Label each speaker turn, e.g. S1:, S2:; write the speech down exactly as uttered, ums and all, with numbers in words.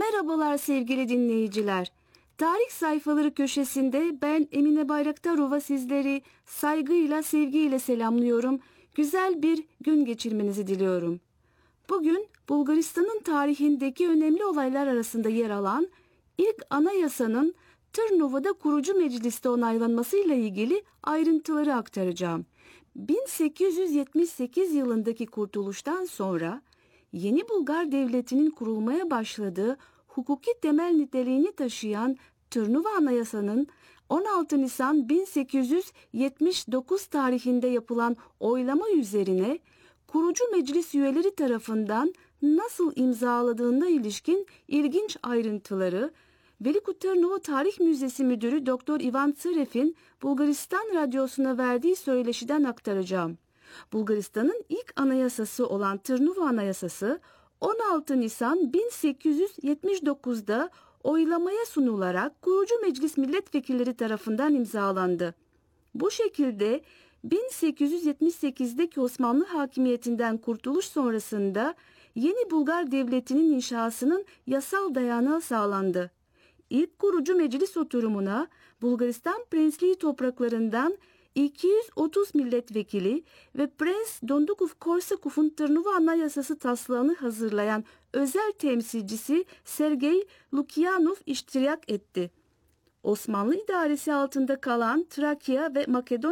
S1: Merhabalar sevgili dinleyiciler. Tarih sayfaları köşesinde ben Emine Bayraktarova sizleri saygıyla, sevgiyle selamlıyorum. Güzel bir gün geçirmenizi diliyorum. Bugün Bulgaristan'ın tarihindeki önemli olaylar arasında yer alan ilk anayasanın Tırnava'da kurucu mecliste onaylanmasıyla ilgili ayrıntıları aktaracağım. bin sekiz yüz yetmiş sekiz yılındaki kurtuluştan sonra yeni Bulgar Devleti'nin kurulmaya başladığı hukuki temel niteliğini taşıyan Tırnava Anayasa'nın on altı Nisan bin sekiz yüz yetmiş dokuz tarihinde yapılan oylama üzerine kurucu meclis üyeleri tarafından nasıl imzaladığına ilişkin ilginç ayrıntıları Veliko Tırnava Tarih Müzesi Müdürü Doktor Ivan Tsırev'in Bulgaristan Radyosu'na verdiği söyleşiden aktaracağım. Bulgaristan'ın ilk anayasası olan Tırnava Anayasası on altı Nisan bin sekiz yüz yetmiş dokuzda oylamaya sunularak kurucu meclis milletvekilleri tarafından imzalandı. Bu şekilde bin sekiz yüz yetmiş sekizdeki Osmanlı hakimiyetinden kurtuluş sonrasında yeni Bulgar Devleti'nin inşasının yasal dayanağı sağlandı. İlk kurucu meclis oturumuna Bulgaristan Prensliği topraklarından iki yüz otuz milletvekili ve Prens Dondukov-Korsakov'un Tırnava Anayasası taslağını hazırlayan özel temsilcisi Sergey Lukyanov iştirak etti. Osmanlı idaresi altında kalan Trakya ve Makedonya